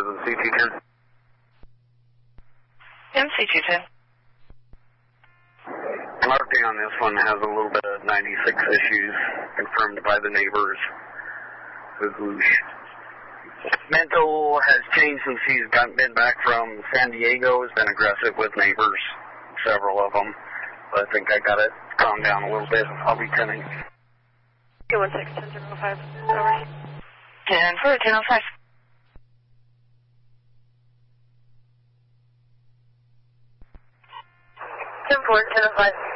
CT10. MC210. RP on this one has a little bit of 96 issues confirmed by the neighbors. Mental has changed since he's been back from San Diego. He's been aggressive with neighbors, several of them. But I think I got it calmed down a little bit. I'll be turning. 216-1005, over. 10-4-10-05. 10-4-10-05.